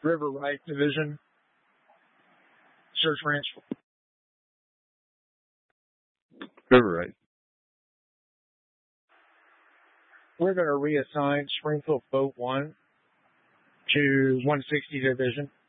River Right Division. Search Ranch. River Right. We're going to reassign Springfield Boat 1 to 160 Division.